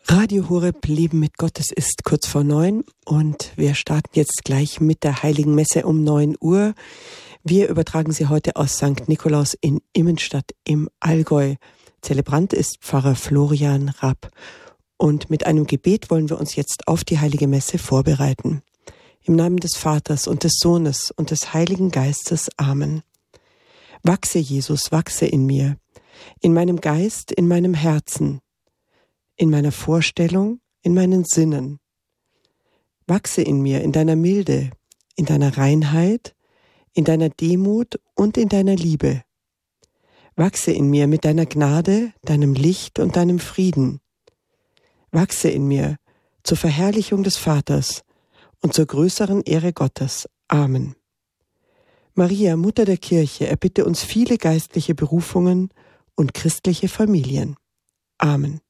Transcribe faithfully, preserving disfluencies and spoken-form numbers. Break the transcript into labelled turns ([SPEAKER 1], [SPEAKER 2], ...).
[SPEAKER 1] Radio Horeb, Leben mit Gott, es ist kurz vor neun und wir starten jetzt gleich mit der Heiligen Messe um neun Uhr. Wir übertragen sie heute aus Sankt Nikolaus in Immenstadt im Allgäu. Zelebrant ist Pfarrer Florian Rapp. Und mit einem Gebet wollen wir uns jetzt auf die Heilige Messe vorbereiten. Im Namen des Vaters und des Sohnes und des Heiligen Geistes. Amen. Wachse, Jesus, wachse in mir, in meinem Geist, in meinem Herzen, in meiner Vorstellung, in meinen Sinnen. Wachse in mir, in deiner Milde, in deiner Reinheit, in deiner Demut und in deiner Liebe. Wachse in mir mit deiner Gnade, deinem Licht und deinem Frieden. Wachse in mir zur Verherrlichung des Vaters und zur größeren Ehre Gottes. Amen. Maria, Mutter der Kirche, erbitte uns viele geistliche Berufungen und christliche Familien. Amen.